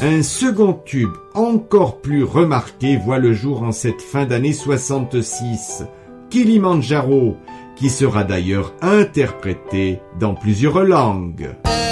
Un second tube encore plus remarqué voit le jour en cette fin d'année 66, Kilimandjaro, qui sera d'ailleurs interprété dans plusieurs langues.